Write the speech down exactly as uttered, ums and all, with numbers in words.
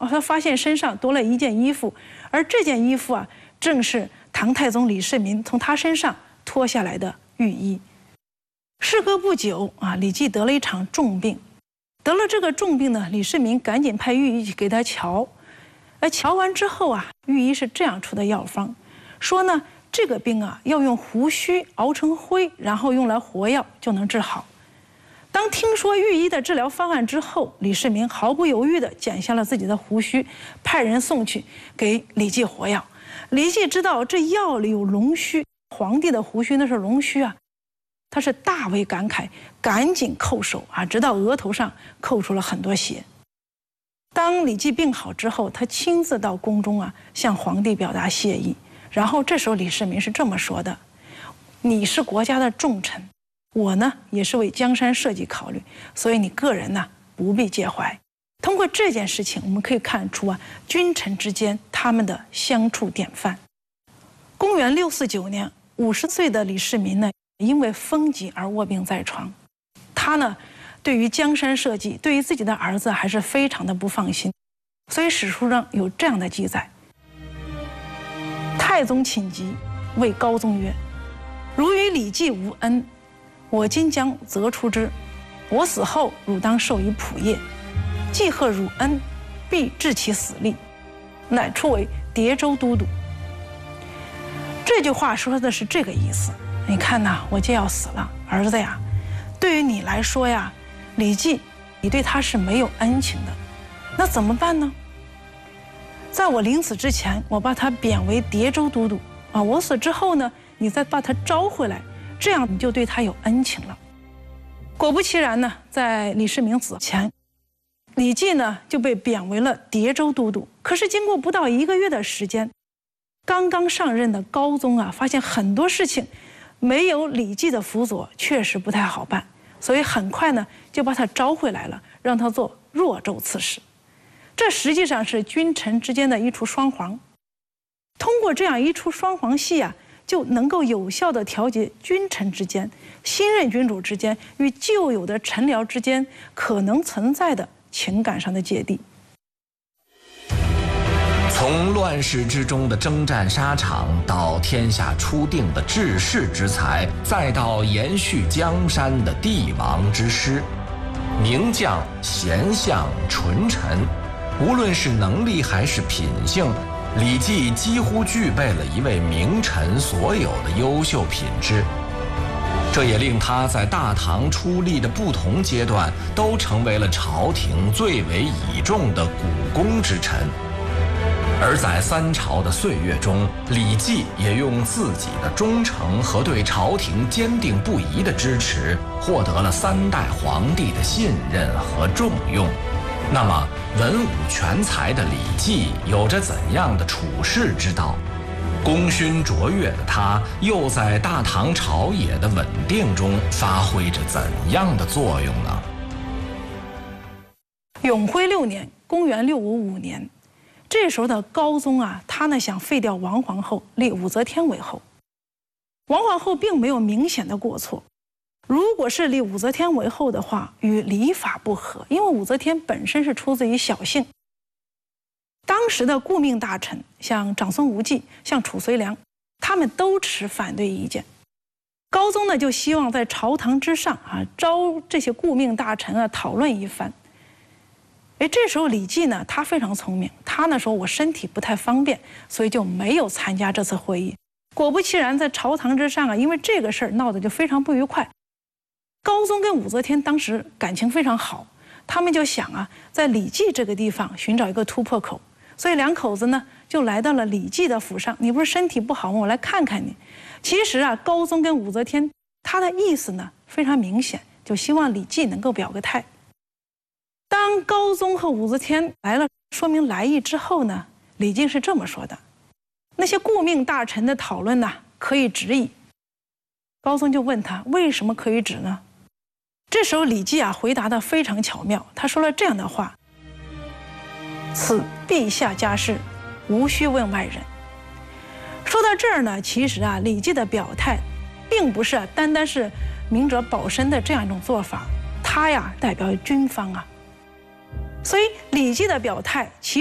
哦，他发现身上多了一件衣服，而这件衣服啊，正是唐太宗李世民从他身上脱下来的御衣。事隔不久啊，李绩得了一场重病，得了这个重病呢，李世民赶紧派御医去给他瞧，而瞧完之后啊，御医是这样出的药方，说呢，这个病啊要用胡须熬成灰，然后用来活药就能治好。当听说御医的治疗方案之后，李世民毫不犹豫地剪下了自己的胡须，派人送去给李绩活药。李绩知道这药里有龙须，皇帝的胡须那是龙须啊，他是大为感慨，赶紧叩首啊，直到额头上扣出了很多血。当李绩病好之后，他亲自到宫中啊，向皇帝表达谢意。然后这时候李世民是这么说的：“你是国家的重臣，我呢也是为江山社稷考虑，所以你个人呢不必介怀。”通过这件事情，我们可以看出啊，君臣之间他们的相处典范。公元六四九年，五十岁的李世民呢，因为风疾而卧病在床。他呢，对于江山社稷，对于自己的儿子还是非常的不放心，所以史书上有这样的记载：太宗寝疾，谓高宗曰：“汝与李绩无恩，我今将责出之。我死后，汝当授以仆业。既贺汝恩，必治其死力。”乃出为叠州都督。这句话说的是这个意思。你看呐，我就要死了，儿子呀，对于你来说呀，李绩，你对他是没有恩情的，那怎么办呢？在我临死之前，我把他贬为叠州都督啊，我死之后呢，你再把他招回来，这样你就对他有恩情了。果不其然呢，在李世民死前，李绩呢就被贬为了叠州都督。可是经过不到一个月的时间，刚刚上任的高宗啊，发现很多事情没有李绩的辅佐，确实不太好办，所以很快呢就把他招回来了，让他做若州刺史。这实际上是君臣之间的一出双簧。通过这样一出双簧戏啊，就能够有效地调节君臣之间、新任君主之间与旧有的臣僚之间可能存在的情感上的芥蒂。 从乱世之中的征战沙场，到天下初定的治世之才，再到延续江山的帝王之师，名将、贤相、纯臣，无论是能力还是品性，李绩几乎具备了一位名臣所有的优秀品质。这也令他在大唐出立的不同阶段，都成为了朝廷最为倚重的股肱之臣。而在三朝的岁月中，李绩也用自己的忠诚和对朝廷坚定不移的支持，获得了三代皇帝的信任和重用。那么，文武全才的李绩有着怎样的处世之道？功勋卓越的他，又在大唐朝野的稳定中发挥着怎样的作用呢？ 永徽六年，公元六五五年，这时候的高宗啊，他呢想废掉王皇后，立武则天为后。王皇后并没有明显的过错，如果是立武则天为后的话，与礼法不合，因为武则天本身是出自于小姓。当时的顾命大臣，像长孙无忌、像褚遂良，他们都持反对意见。高宗呢就希望在朝堂之上啊，招这些顾命大臣啊讨论一番。哎，这时候李绩呢，他非常聪明，他呢说我身体不太方便，所以就没有参加这次会议。果不其然，在朝堂之上啊，因为这个事儿闹得就非常不愉快。高宗跟武则天当时感情非常好，他们就想啊，在李绩这个地方寻找一个突破口，所以两口子呢就来到了李绩的府上。你不是身体不好吗？我来看看你。其实啊，高宗跟武则天他的意思呢非常明显，就希望李绩能够表个态。当高宗和武则天来了说明来意之后呢，李绩是这么说的：那些顾命大臣的讨论呢可以止矣。高宗就问他为什么可以止呢？这时候李绩啊回答得非常巧妙，他说了这样的话：此陛下家事，无需问外人。说到这儿呢，其实啊李绩的表态并不是啊单单是明哲保身的这样一种做法，他呀代表军方啊，所以李绩的表态其实